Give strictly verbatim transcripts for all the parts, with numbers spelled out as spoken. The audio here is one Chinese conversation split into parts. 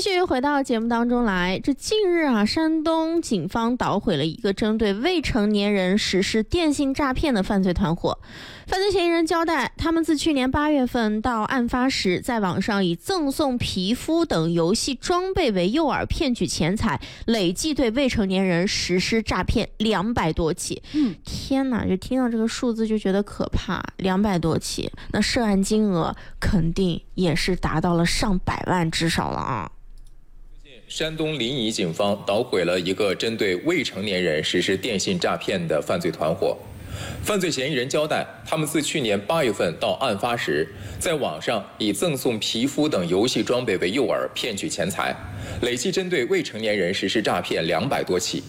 续回到节目当中来，这近日啊，山东警方捣毁了一个针对未成年人实施电信诈骗的犯罪团伙。犯罪嫌疑人交代，他们自去年八月份到案发时，在网上以赠送皮肤等游戏装备为诱饵骗取钱财，累计对未成年人实施诈骗两百多起。嗯，天哪，就听到这个数字就觉得可怕，两百多起，那涉案金额肯定也是达到了上百万至少了啊。 山东临沂警方捣毁了一个针对未成年人实施电信诈骗的犯罪团伙。犯罪嫌疑人交代，他们自去年八月份到案发时，在网上以赠送皮肤等游戏装备为诱饵骗取钱财，累计针对未成年人实施诈骗两百多起。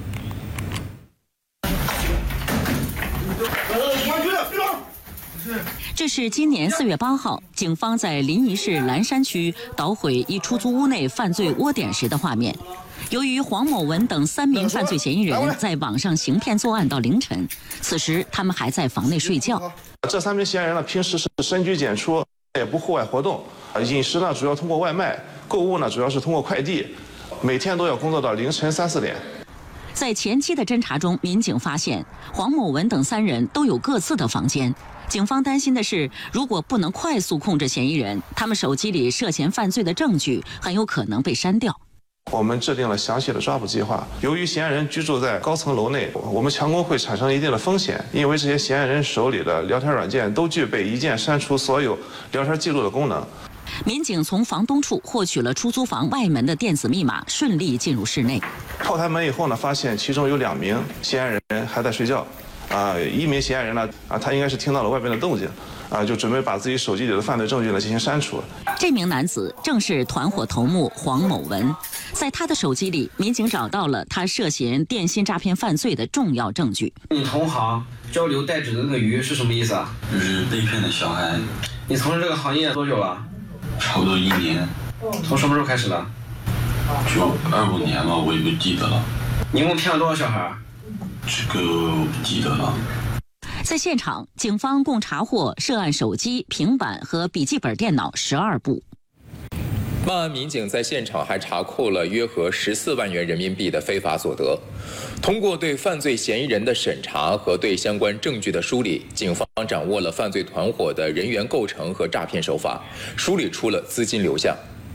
这是今年四月八号，警方在临沂市蓝山区捣毁一出租屋内犯罪窝点时的画面。由于黄某文等三名犯罪嫌疑人在网上行骗作案到凌晨，此时他们还在房内睡觉。 这三名嫌疑人呢，平时是深居简出，也不户外活动，饮食呢主要通过外卖，购物呢主要是通过快递，每天都要工作到凌晨三四点。 在前期的侦查中，民警发现黄某文等三人都有各自的房间。警方担心的是，如果不能快速控制嫌疑人，他们手机里涉嫌犯罪的证据很有可能被删掉。 我们制定了详细的抓捕计划。由于嫌疑人居住在高层楼内，我们强攻会产生一定的风险，因为这些嫌疑人手里的聊天软件都具备一键删除所有聊天记录的功能。 民警从房东处获取了出租房外门的电子密码，顺利进入室内。 叩开门以后呢，发现其中有两名嫌疑人还在睡觉。啊，一名嫌疑人呢，啊，他应该是听到了外边的动静，啊，就准备把自己手机里的犯罪证据呢进行删除。 这名男子正是团伙头目黄某文，在他的手机里，民警找到了他涉嫌电信诈骗犯罪的重要证据。 你同行交流代指的那个鱼是什么意思啊？ 就是被骗的小孩。 你从事这个行业多久了？ 差不多一年。 从什么时候开始的？ 就二五年了，我也不记得了。 你一共骗了多少小孩？ 这个我不记得了。 在现场，警方共查获涉案手机、平板和笔记本电脑十二部。 办案民警在现场还查扣了约合十四万元人民币的非法所得。通过对犯罪嫌疑人的审查和对相关证据的梳理，警方掌握了犯罪团伙的人员构成和诈骗手法，梳理出了资金流向。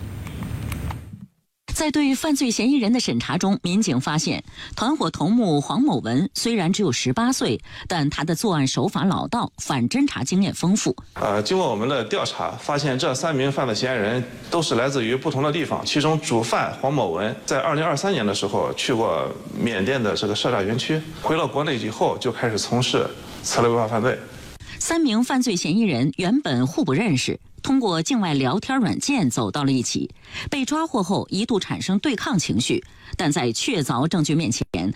在对犯罪嫌疑人的审查中，民警发现，团伙头目黄某文虽然只有十八岁，但他的作案手法老道，反侦查经验丰富。 呃，经过我们的调查，发现这三名犯罪嫌疑人都是来自于不同的地方。其中主犯黄某文在二零二三年的时候去过缅甸的这个涉诈园区，回到国内以后就开始从事策略违法犯罪。 三名犯罪嫌疑人原本互不认识，通过境外聊天软件走到了一起，被抓获后一度产生对抗情绪，但在确凿证据面前，